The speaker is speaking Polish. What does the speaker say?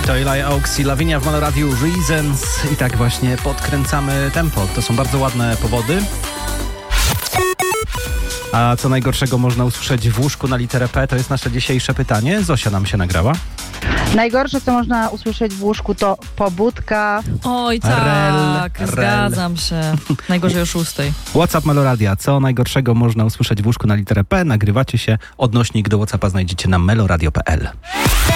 To Eli Oaks i Lavinia w Meloradiu Reasons i tak właśnie podkręcamy tempo. To są bardzo ładne powody. A co najgorszego można usłyszeć w łóżku na literę P? To jest nasze dzisiejsze pytanie. Zosia nam się nagrała. Najgorsze, co można usłyszeć w łóżku, to pobudka. Oj, tak, Rel. zgadzam się. Najgorzej o 6. WhatsApp Meloradia. Co najgorszego można usłyszeć w łóżku na literę P? Nagrywacie się. Odnośnik do WhatsAppa znajdziecie na meloradio.pl.